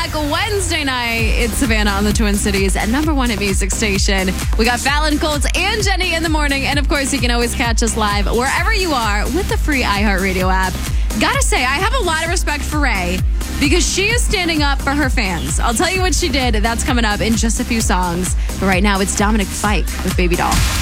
back Wednesday night. It's Savannah on the Twin Cities at #1 at Music Station. We got Fallon Colts and Jenny in the morning. And of course, you can always catch us live wherever you are with the free iHeartRadio app. Gotta say, I have a lot of respect for Ray because she is standing up for her fans. I'll tell you what she did. That's coming up in just a few songs. But right now, it's Dominic Fike with Baby Doll.